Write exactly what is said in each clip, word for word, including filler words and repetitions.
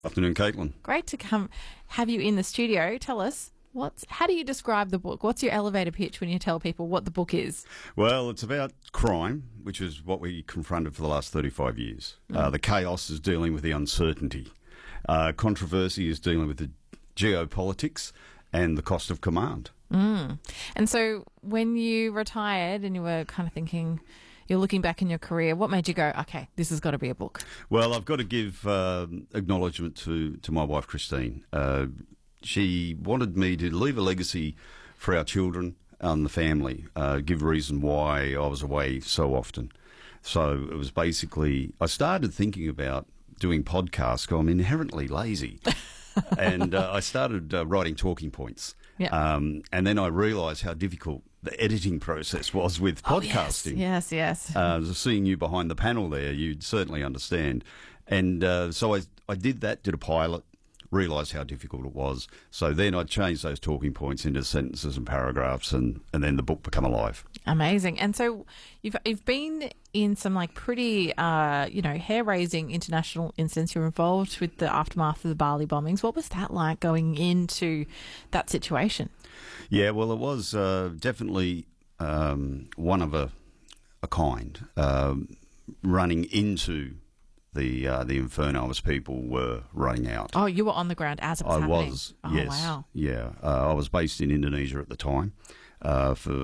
Afternoon, Caitlin. Great to come have you in the studio. Tell us, what's how do you describe the book? What's your elevator pitch when you tell people what the book is? Well, it's about crime, which is what we confronted for the last thirty-five years. Mm. Uh, the chaos is dealing with the uncertainty. Uh, controversy is dealing with the geopolitics and the cost of command. Mm. And so when you retired and you were kind of thinking, you're looking back in your career, what made you go, okay, this has got to be a book? Well, I've got to give uh, acknowledgement to, to my wife, Christine. Uh, she wanted me to leave a legacy for our children and the family, uh, give a reason why I was away so often. So it was basically, I started thinking about doing podcasts, because I'm inherently lazy. and uh, I started uh, writing talking points. Yeah. Um, and then I realised how difficult the editing process was with podcasting. Oh, yes, yes. yes. Uh, seeing you behind the panel there, you'd certainly understand. And uh, so I, I did that, did a pilot, realised how difficult it was. So then I changed those talking points into sentences and paragraphs, and, and then the book became alive. Amazing. And so you've you've been in some like pretty, uh, you know, hair-raising international incidents. You're involved with the aftermath of the Bali bombings. What was that like going into that situation? Yeah, well, it was uh, definitely um, one of a, a kind. Um, running into the uh, the inferno as people were running out. Oh, you were on the ground as it was I happening? was, oh, yes. Wow. Yeah, uh, I was based in Indonesia at the time. Uh, for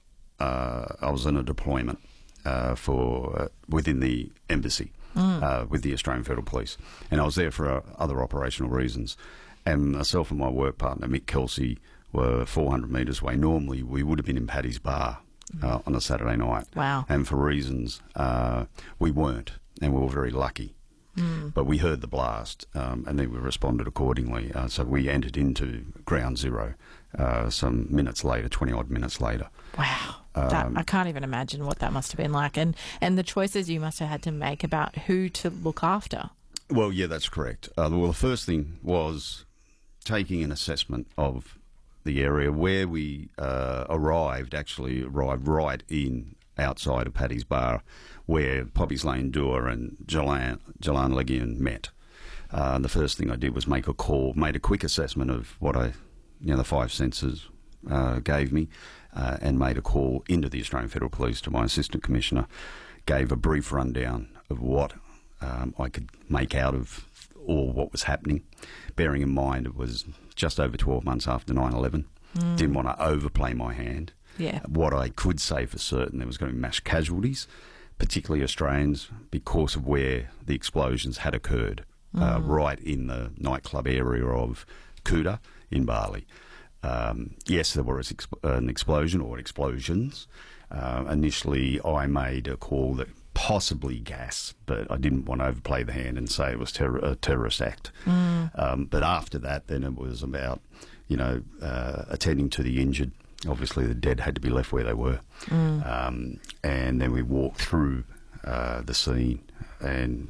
uh, I was in a deployment uh, for uh, within the embassy mm. uh, with the Australian Federal Police, and I was there for uh, other operational reasons. And myself and my work partner Mick Kelsey were four hundred metres away. Normally, we would have been in Paddy's Bar uh, on a Saturday night. Wow. And for reasons, uh, we weren't, and we were very lucky. Mm. But we heard the blast, um, and then we responded accordingly. Uh, so we entered into ground zero uh, some minutes later, twenty-odd minutes later. Wow. Um, that, I can't even imagine what that must have been like. And, and the choices you must have had to make about who to look after. Well, yeah, that's correct. Uh, well, the first thing was taking an assessment of the area where we uh, arrived, actually arrived right in outside of Paddy's Bar, where Poppy's Lane Dua and Jalan, Jalan Legian met. Uh, the first thing I did was make a call, made a quick assessment of what I, you know, the five senses uh, gave me, uh, and made a call into the Australian Federal Police to my Assistant Commissioner, gave a brief rundown of what um, I could make out of all what was happening, bearing in mind it was just over twelve months after nine eleven. Mm. Didn't want to overplay my hand. Yeah. What I could say for certain, there was going to be mass casualties, particularly Australians, because of where the explosions had occurred, mm. uh, right in the nightclub area of Kuta in Bali. Um, yes, there was exp- an explosion or explosions. Uh, initially, I made a call that possibly gas, but I didn't want to overplay the hand and say it was ter- a terrorist act. Mm. Um, but after that, then it was about, you know, uh, attending to the injured. Obviously, the dead had to be left where they were. Mm. Um, and then we walked through uh, the scene and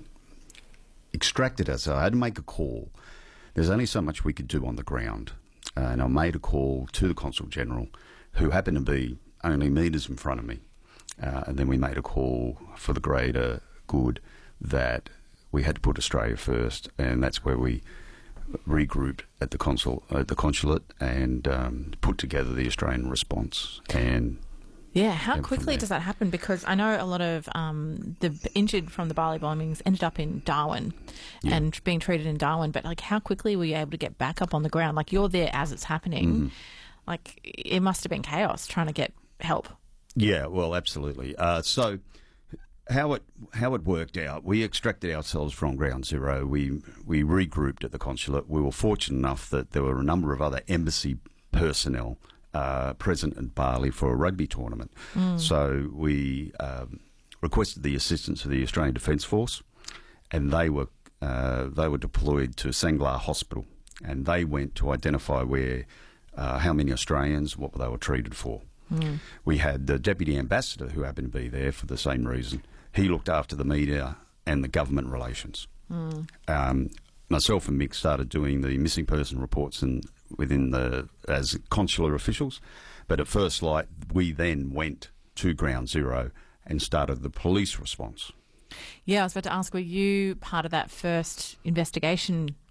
extracted us. I had to make a call. There's only so much we could do on the ground. Uh, and I made a call to the Consul General, who happened to be only metres in front of me. Uh, and then we made a call for the greater good that we had to put Australia first, and that's where we regrouped at the consul, uh, the consulate, and um, put together the Australian response. And yeah, how quickly does that happen? Because I know a lot of um, the injured from the Bali bombings ended up in Darwin yeah. and being treated in Darwin. But like, how quickly were you able to get back up on the ground? Like, you're there as it's happening. Mm. Like, it must have been chaos trying to get help. Yeah, well, absolutely. Uh, so how it how it worked out, we extracted ourselves from ground zero. We we regrouped at the consulate. We were fortunate enough that there were a number of other embassy personnel uh, present in Bali for a rugby tournament. Mm. So we um, requested the assistance of the Australian Defence Force, and they were uh, they were deployed to Sangla Hospital, and they went to identify where uh, how many Australians, what they were treated for. Mm. We had the Deputy Ambassador, who happened to be there for the same reason. He looked after the media and the government relations. Mm. Um, myself and Mick started doing the missing person reports in, within the as consular officials, but at first light, we then went to ground zero and started the police response. Yeah, I was about to ask, were you part of that first investigation